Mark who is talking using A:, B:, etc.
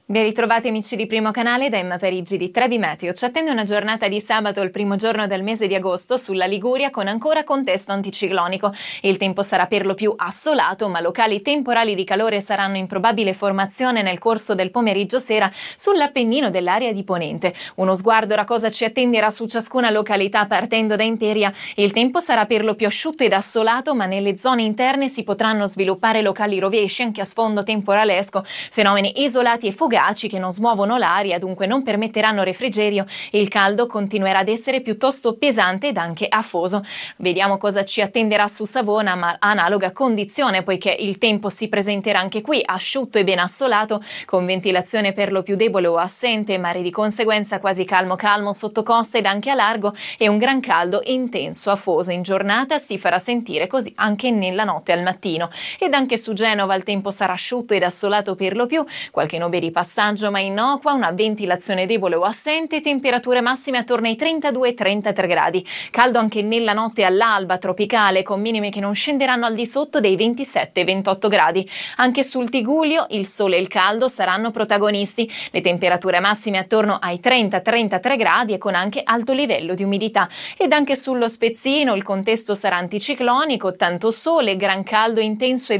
A: Ben ritrovati amici di Primo Canale da Emma Parigi di Trebi Meteo. Ci attende una giornata di sabato, il primo giorno del mese di agosto, sulla Liguria con ancora contesto anticiclonico. Il tempo sarà per lo più assolato, ma locali temporali di calore saranno in probabile formazione nel corso del pomeriggio sera sull'Appennino dell'area di Ponente. Uno sguardo a cosa ci attenderà su ciascuna località partendo da Imperia. Il tempo sarà per lo più asciutto ed assolato, ma nelle zone interne si potranno sviluppare locali rovesci anche a sfondo temporalesco, fenomeni isolati e fugaci che non smuovono l'aria, dunque non permetteranno refrigerio. Il caldo continuerà ad essere piuttosto pesante ed anche afoso. Vediamo cosa ci attenderà su Savona, ma analoga condizione, poiché il tempo si presenterà anche qui asciutto e ben assolato, con ventilazione per lo più debole o assente, mare di conseguenza quasi calmo sotto costa ed anche a largo, e un gran caldo intenso afoso in giornata si farà sentire così anche nella notte al mattino. Ed anche su Genova il tempo sarà asciutto ed assolato per lo più, qualche nube di passaggio ma innocua, una ventilazione debole o assente, temperature massime attorno ai 32-33 gradi. Caldo anche nella notte all'alba, tropicale, con minime che non scenderanno al di sotto dei 27-28 gradi. Anche sul Tigullio il sole e il caldo saranno protagonisti, le temperature massime attorno ai 30-33 gradi e con anche alto livello di umidità. Ed anche sullo Spezzino il contesto sarà anticiclonico, tanto sole, gran caldo intenso e